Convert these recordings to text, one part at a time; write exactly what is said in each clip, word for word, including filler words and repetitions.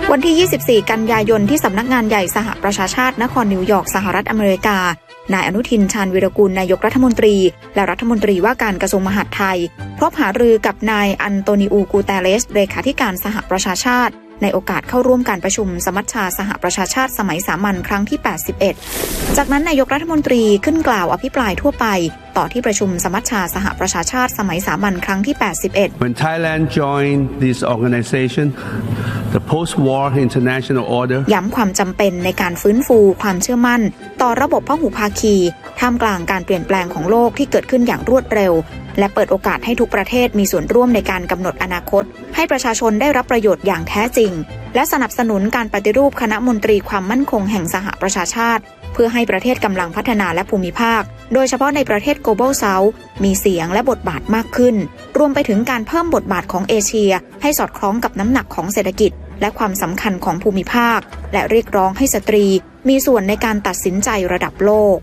วันที่ ยี่สิบสี่ กันยายนที่สำนักงานใหญ่สหประชาชาตินครนิวยอร์กสหรัฐอเมริกานายอนุทินชาญวีรกูลนายกรัฐมนตรีและรัฐมนตรีว่าการกระทรวงมหาดไทยพบหารือกับนายอันโตนิอูกูเตเรสเลขาธิการสหประชาชาติในโอกาสเข้าร่วมการประชุมสมัชชาสหประชาชาติสมัยสามัญครั้งที่แปดสิบเอ็ดจากนั้นนายกรัฐมนตรีขึ้นกล่าวอภิปรายทั่วไปต่อที่ประชุมสมัชชาสหประชาชาติสมัยสามัญครั้งที่แปดสิบเอ็ด When Thailand joined this organization, the post-war international order ย้ำความจำเป็นในการฟื้นฟูความเชื่อมั่นต่อระบบพหุภาคีท่ามกลางการเปลี่ยนแปลงของโลกที่เกิดขึ้นอย่างรวดเร็วและเปิดโอกาสให้ทุกประเทศมีส่วนร่วมในการกำหนดอนาคตให้ประชาชนได้รับประโยชน์อย่างแท้จริงและสนับสนุนการปฏิรูปคณะมนตรีความมั่นคงแห่งสหประชาชาติเพื่อให้ประเทศกำลังพัฒนาและภูมิภาคโดยเฉพาะในประเทศ Global South มีเสียงและบทบาทมากขึ้นรวมไปถึงการเพิ่มบทบาทของเอเชียให้สอดคล้องกับน้ำหนักของเศรษฐกิจและความสำคัญของภูมิภาคและเรียกร้องให้สตรีมีส่วนในการตัดสินใจระดับโลก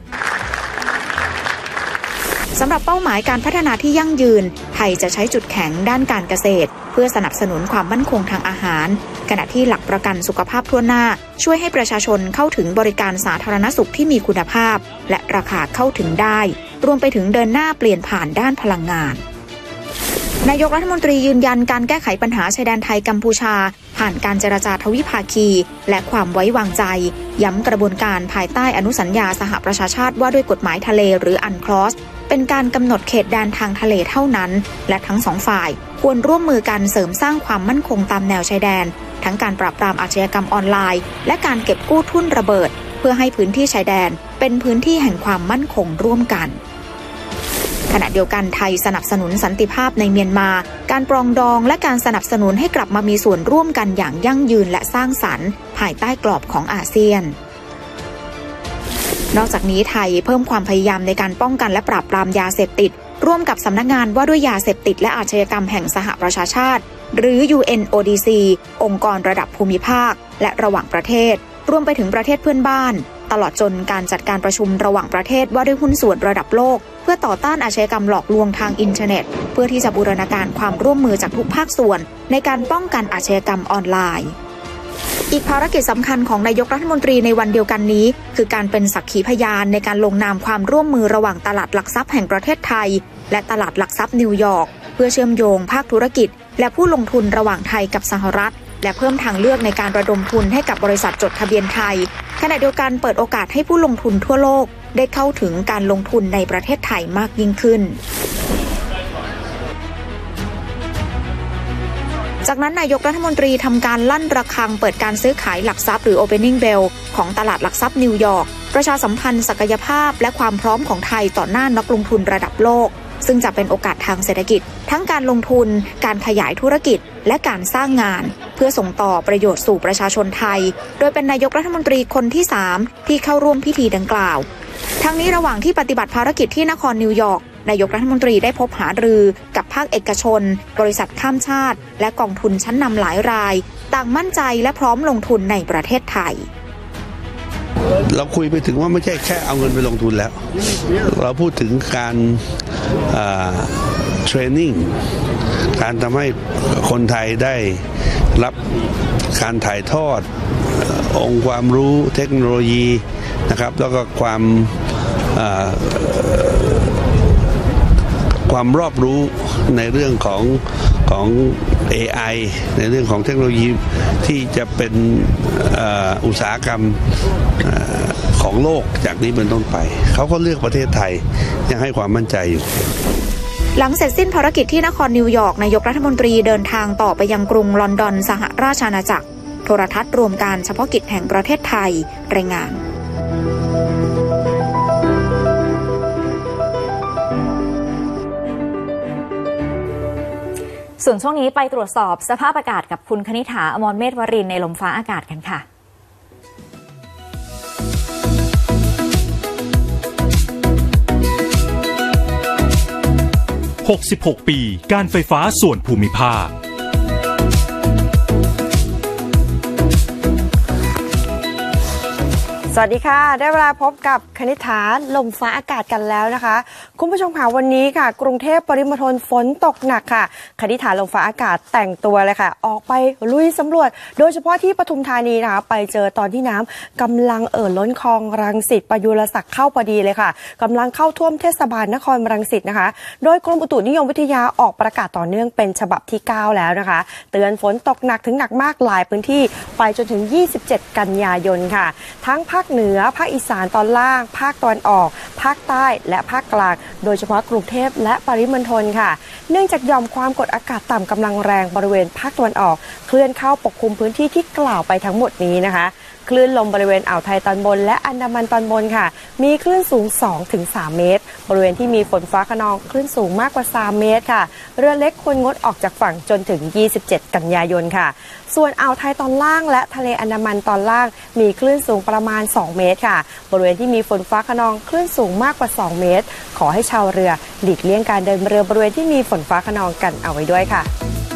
สำหรับเป้าหมายการพัฒนาที่ยั่งยืนไทยจะใช้จุดแข็งด้านการเกษตรเพื่อสนับสนุนความมั่นคงทางอาหารขณะที่หลักประกันสุขภาพทั่วหน้าช่วยให้ประชาชนเข้าถึงบริการสาธารณสุขที่มีคุณภาพและราคาเข้าถึงได้รวมไปถึงเดินหน้าเปลี่ยนผ่านด้านพลังงานนายกรัฐมนตรียืนยันการแก้ไขปัญหาชายแดนไทยกัมพูชาผ่านการเจรจาทวิภาคีและความไว้วางใจย้ำกระบวนการภายใต้อนุสัญญาสหประชาชาติว่าด้วยกฎหมายทะเลหรืออันคลอสเป็นการกำหนดเขตแดนทางทะเลเท่านั้นและทั้งสองฝ่ายควรร่วมมือกันเสริมสร้างความมั่นคงตามแนวชายแดนทั้งการปราบปรามอาชญากรรมออนไลน์และการเก็บกู้ทุ่นระเบิดเพื่อให้พื้นที่ชายแดนเป็นพื้นที่แห่งความมั่นคงร่วมกันขณะเดียวกันไทยสนับสนุนสันติภาพในเมียนมาการปรองดองและการสนับสนุนให้กลับมามีส่วนร่วมกันอย่างยั่งยืนและสร้างสรรค์ภายใต้กรอบของอาเซียนนอกจากนี้ไทยเพิ่มความพยายามในการป้องกันและปราบปรามยาเสพติดร่วมกับสำนักงานว่าด้วยยาเสพติดและอาชญากรรมแห่งสหประชาชาติหรือ ยู เอ็น โอ ดี ซี องค์กรระดับภูมิภาคและระหว่างประเทศรวมไปถึงประเทศเพื่อนบ้านตลอดจนการจัดการประชุมระหว่างประเทศว่าด้วยหุ้นส่วนระดับโลกเพื่อต่อต้านอาชญากรรมหลอกลวงทางอินเทอร์เน็ตเพื่อที่จะบูรณาการความร่วมมือจากทุกภาคส่วนในการป้องกันอาชญากรรมออนไลน์อีกภารกิจสำคัญของนายกรัฐมนตรีในวันเดียวกันนี้คือการเป็นสักขีพยานในการลงนามความร่วมมือระหว่างตลาดหลักทรัพย์แห่งประเทศไทยและตลาดหลักทรัพย์นิวยอร์กเพื่อเชื่อมโยงภาคธุรกิจและผู้ลงทุนระหว่างไทยกับสหรัฐและเพิ่มทางเลือกในการระดมทุนให้กับบริษัทจดทะเบียนไทยขณะเดียวกันเปิดโอกาสให้ผู้ลงทุนทั่วโลกได้เข้าถึงการลงทุนในประเทศไทยมากยิ่งขึ้นจากนั้นนายกรัฐมนตรีทำการลั่นระฆังเปิดการซื้อขายหลักทรัพย์หรือ Opening Bell ของตลาดหลักทรัพย์นิวยอร์กประชาสัมพันธ์ศักยภาพและความพร้อมของไทยต่อหน้านักลงทุนระดับโลกซึ่งจะเป็นโอกาสทางเศรษฐกิจทั้งการลงทุนการขยายธุรกิจและการสร้างงานเพื่อส่งต่อประโยชน์สู่ประชาชนไทยโดยเป็นนายกรัฐมนตรีคนที่สามที่เข้าร่วมพิธีดังกล่าวทั้งนี้ระหว่างที่ปฏิบัติภารกิจที่นครนิวยอร์กนายกรัฐมนตรีได้พบหารือกับภาคเอกชนบริษัทข้ามชาติและกองทุนชั้นนำหลายรายต่างมั่นใจและพร้อมลงทุนในประเทศไทยเราคุยไปถึงว่าไม่ใช่แค่เอาเงินไปลงทุนแล้วเราพูดถึงการเทรนนิ่งการทำให้คนไทยได้รับการถ่ายทอดองค์ความรู้เทคโนโลยีนะครับแล้วก็ความความรอบรู้ในเรื่องของของ เอ ไอ ในเรื่องของเทคโนโลยีที่จะเป็นอุตสาหกรรมของโลกจากนี้เป็นต้นไปเขาก็เลือกประเทศไทยยังให้ความมั่นใจอยู่หลังเสร็จสิ้นภารกิจที่นครนิวยอร์กนายกรัฐมนตรีเดินทางต่อไปยังกรุงลอนดอนสหราชอาณาจักรโทรทัศน์รวมการเฉพาะกิจแห่งประเทศไทยรายงานส่วนช่วงนี้ไปตรวจสอบสภาพอากาศกับคุณคณิษฐา อมรเมธวรินทร์ในลมฟ้าอากาศกันค่ะหกสิบหกปีการไฟฟ้าส่วนภูมิภาคสวัสดีค่ะได้เวลาพบกับคณิษฐาลมฟ้าอากาศกันแล้วนะคะคุณผู้ชมค่ะวันนี้ค่ะกรุงเทพปริมณฑลฝนตกหนักค่ะคณิษฐาลมฟ้าอากาศแต่งตัวเลยค่ะออกไปลุยสำรวจโดยเฉพาะที่ปทุมธานีนะคะไปเจอตอนที่น้ำกำลังเอ่อล้นคลองรังสิตประยุรศักดิ์เข้าพอดีเลยค่ะกำลังเข้าท่วมเทศบาลนครรังสิตนะคะโดยกรมอุตุนิยมวิทยาออกประกาศต่อเนื่องเป็นฉบับที่เก้าแล้วนะคะเตือนฝนตกหนักถึงหนักมากหลายพื้นที่ไปจนถึงยี่สิบเจ็ดกันยายนค่ะทั้งภาคเหนือภาคอีสานตอนล่างภาคตะวันออกภาคใต้และภาคกลางโดยเฉพาะกรุงเทพและปริมณฑลค่ะเนื่องจากหย่อมความกดอากาศต่ำกำลังแรงบริเวณภาคตะวันออกเคลื่อนเข้าปกคลุมพื้นที่ที่กล่าวไปทั้งหมดนี้นะคะคลื่นลมบริเวณอ่าวไทยตอนบนและอันดามันตอนบนค่ะมีคลื่นสูง สองถึงสาม เมตรบริเวณที่มีฝนฟ้าคะนองคลื่นสูงมากกว่าสามเมตรค่ะเรือเล็กควรงดออกจากฝั่งจนถึงยี่สิบเจ็ดกันยายนค่ะส่วนอ่าวไทยตอนล่างและทะเลอันดามันตอนล่างมีคลื่นสูงประมาณสองเมตรค่ะบริเวณที่มีฝนฟ้าคะนองคลื่นสูงมากกว่าสองเมตรขอให้ชาวเรือหลีกเลี่ยงการเดินเรือบริเวณที่มีฝนฟ้าคะนองกันเอาไว้ด้วยค่ะ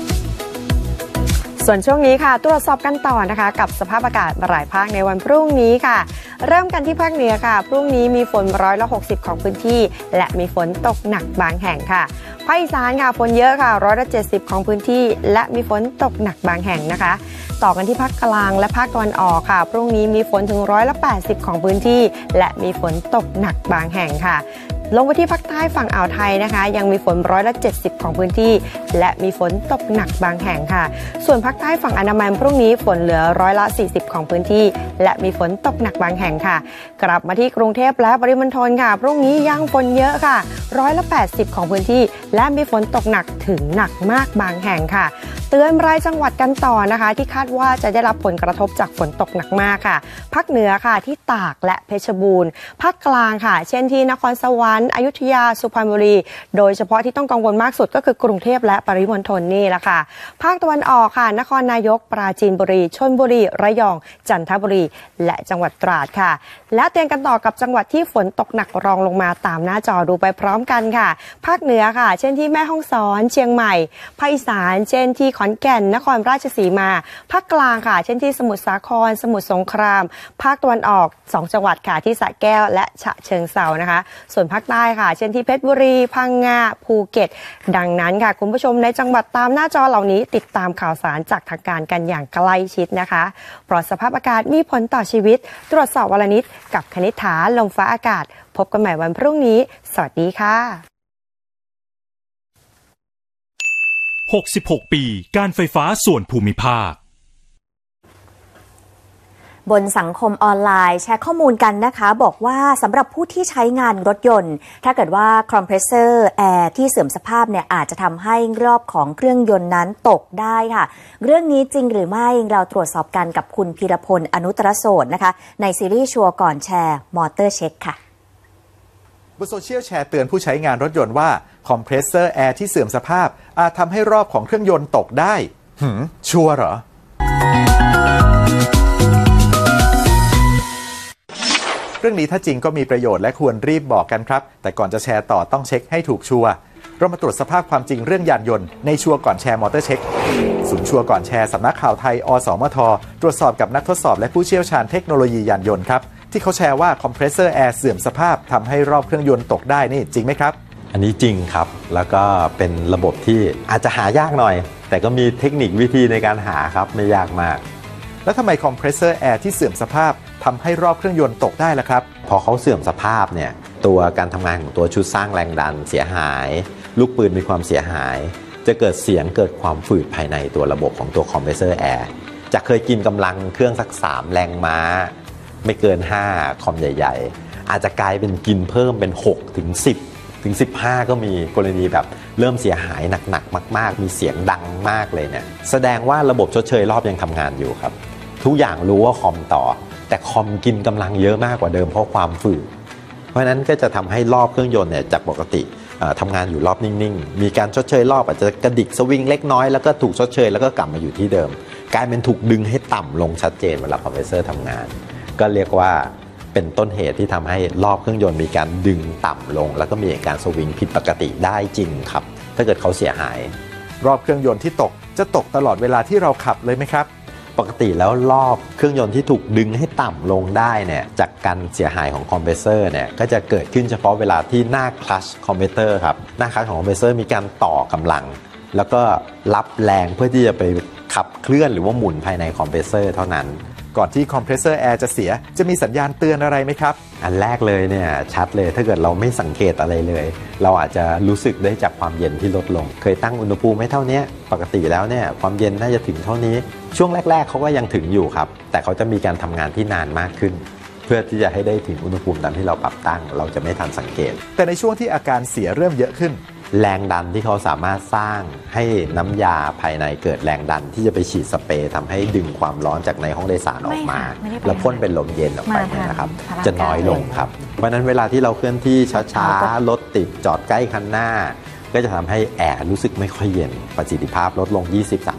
ส่วนช่วงนี้ค่ะตรวจสอบกันต่อนะคะกับสภาพอากาศหลายภาคในวันพรุ่งนี้ค่ะเริ่มกันที่ภาคเหนือค่ะพรุ่งนี้มีฝนร้อยละหกสิบของพื้นที่และมีฝนตกหนักบางแห่งค่ะภาคอีสานค่ะฝนเยอะค่ะร้อยละเจ็ดสิบของพื้นที่และมีฝนตกหนักบางแห่งนะคะต่อกันที่ภาคกลางและภาคตะวันออกค่ะพรุ่งนี้มีฝนถึงร้อยละแปดสิบของพื้นที่และมีฝนตกหนักบางแห่งค่ะลงไปที่ภาคใต้ฝั่งอ่าวไทยนะคะยังมีฝนร้อยละเจ็ดสิบของพื้นที่และมีฝนตกหนักบางแห่งค่ะส่วนภาคใต้ฝั่งอันดามันพรุ่งนี้ฝนเหลือร้อยละสี่สิบของพื้นที่และมีฝนตกหนักบางแห่งค่ะกลับมาที่กรุงเทพและปริมณฑลค่ะพรุ่งนี้ยังฝนเยอะค่ะร้อยละแปดสิบของพื้นที่และมีฝนตกหนักถึงหนักมากบางแห่งค่ะเตือนรายจังหวัดกันต่อนะคะที่คาดว่าจะได้รับผลกระทบจากฝนตกหนักมากค่ะภาคเหนือค่ะที่ตากและเพชรบูรณ์ภาคกลางค่ะเช่นที่นครสวรรค์อยุธยาสุพรรณบุรีโดยเฉพาะที่ต้องกังวลมากสุดก็คือกรุงเทพและปริมณฑลนี่แหละค่ะภาคตะวันออกค่ะนครนายกปราจีนบุรีชลบุรีระยองจันทบุรีและจังหวัดตราดค่ะและเตือนกันต่อกับจังหวัดที่ฝนตกหนักรองลงมาตามหน้าจอดูไปพร้อมกันค่ะภาคเหนือค่ะเช่นที่แม่ฮ่องสอนเชียงใหม่ภาคอีสานเช่นที่ขอนแก่นนครราชสีมาภาคกลางค่ะเช่นที่สมุทรสาครสมุทรสงครามภาคตะวันออกสองจังหวัดค่ะที่สระแก้วและฉะเชิงเทรานะคะส่วนภาคใต้ค่ะเช่นที่เพชรบุรีพังงาภูเก็ตดังนั้นค่ะคุณผู้ชมในจังหวัดตามหน้าจอเหล่านี้ติดตามข่าวสารจากทางการกันอย่างใกล้ชิดนะคะเพราะสภาพอากาศมีผลต่อชีวิตตรวจสอบวันละนิดกับคณิษฐาลมฟ้าอากาศพบกันใหม่วันพรุ่งนี้สวัสดีค่ะหกสิบหกปีการไฟฟ้าส่วนภูมิภาคบนสังคมออนไลน์แชร์ข้อมูลกันนะคะบอกว่าสำหรับผู้ที่ใช้งานรถยนต์ถ้าเกิดว่าคอมเพรสเซอร์แอร์ที่เสื่อมสภาพเนี่ยอาจจะทำให้รอบของเครื่องยนต์นั้นตกได้ค่ะเรื่องนี้จริงหรือไม่เราตรวจสอบกันกับคุณพีรพลอนุตตรโสดนะคะในซีรีส์ชัวร์ก่อนแชร์มอเตอร์เช็คค่ะบนโซเชียลแชร์เตือนผู้ใช้งานรถยนต์ว่าคอมเพรสเซอร์แอร์ที่เสื่อมสภาพอาจทำให้รอบของเครื่องยนต์ตกได้หืมชัวร์เหรอเรื่องนี้ถ้าจริงก็มีประโยชน์และควรรีบบอกกันครับแต่ก่อนจะแชร์ต่อต้องเช็คให้ถูกชัวร์เรามาตรวจสภาพความจริงเรื่องยานยนต์ในชัวร์ก่อนแชร์มอเตอร์เช็คศูนย์ชัวร์ก่อนแชร์สำนักข่าวไทยอสมทตรวจสอบกับนักทดสอบและผู้เชี่ยวชาญเทคโนโลยียานยนต์ครับที่เขาแชร์ว่าคอมเพรสเซอร์แอร์เสื่อมสภาพทำให้รอบเครื่องยนต์ตกได้นี่จริงไหมครับอันนี้จริงครับแล้วก็เป็นระบบที่อาจจะหายากหน่อยแต่ก็มีเทคนิควิธีในการหาครับไม่ยากมากแล้วทำไมคอมเพรสเซอร์แอร์ที่เสื่อมสภาพทำให้รอบเครื่องยนต์ตกได้ล่ะครับพอเขาเสื่อมสภาพเนี่ยตัวการทำงานของตัวชุดสร้างแรงดันเสียหายลูกปืนมีความเสียหายจะเกิดเสียงเกิดความฝืดภายในตัวระบบของตัวคอมเพรสเซอร์แอร์จะเคยกินกำลังเครื่องสักสามแรงม้าไม่เกินห้าคอมใหญ่ๆอาจจะกลายเป็นกินเพิ่มเป็นหกถึงสิบถึงสิบห้าก็มีกรณีแบบเริ่มเสียหายหนักๆมากๆมีเสียงดังมากเลยเนี่ยแสดงว่าระบบชดเชยรอบยังทำงานอยู่ครับทุกอย่างรู้ว่าคอมต่อแต่คอมกินกำลังเยอะมากกว่าเดิมเพราะความฝืดเพราะนั้นก็จะทำให้รอบเครื่องยนต์เนี่ยจากปกติทำงานอยู่รอบนิ่งๆมีการชดเชยรอบอาจจะกระดิกสวิงเล็กน้อยแล้วก็ถูกชดเชยแล้วก็กลับมาอยู่ที่เดิมกลายเป็นถูกดึงให้ต่ำลงชัดเจนเวลาคอมเพรสเซอร์ทำงานก็เรียกว่าเป็นต้นเหตุที่ทำให้รอบเครื่องยนต์มีการดึงต่ำลงแล้วก็มีการสวิงผิดปกติได้จริงครับถ้าเกิดเขาเสียหายรอบเครื่องยนต์ที่ตกจะตกตลอดเวลาที่เราขับเลยไหมครับปกติแล้วรอบเครื่องยนต์ที่ถูกดึงให้ต่ำลงได้เนี่ยจากการเสียหายของคอมเพรสเซอร์เนี่ยก็จะเกิดขึ้นเฉพาะเวลาที่หน้าคลัตช์คอมเพรสเซอร์ครับหน้าคลัตช์ของคอมเพรสเซอร์มีการต่อกำลังแล้วก็รับแรงเพื่อที่จะไปขับเคลื่อนหรือว่าหมุนภายในคอมเพรสเซอร์เท่านั้นก่อนที่คอมเพรสเซอร์แอร์จะเสียจะมีสัญญาณเตือนอะไรไหมครับอันแรกเลยเนี่ยชัดเลยถ้าเกิดเราไม่สังเกตอะไรเลยเราอาจจะรู้สึกได้จากความเย็นที่ลดลงเคยตั้งอุณหภูมิไม่เท่านี้ปกติแล้วเนี่ยความเย็นน่าจะถึงเท่านี้ช่วงแรกๆเขาก็ยังถึงอยู่ครับแต่เขาจะมีการทำงานที่นานมากขึ้นเพื่อที่จะให้ได้ถึงอุณหภูมิตามที่เราปรับตั้งเราจะไม่ทันสังเกตแต่ในช่วงที่อาการเสียเริ่มเยอะขึ้นแรงดันที่เขาสามารถสร้างให้น้ำยาภายในเกิดแรงดันที่จะไปฉีดสเปรย์ทำให้ดึงความร้อนจากในห้องโดยสารออกมาแล้วพ่นเป็นลมเย็นออกไปนะครับจะน้อยลงครับเพราะฉะนั้นเวลาที่เราเคลื่อนที่ช้าๆรถติดจอดใกล้คันหน้าก็จะทำให้แอร์รู้สึกไม่ค่อยเย็นประสิทธิภาพลดลง ยี่สิบถึงสาม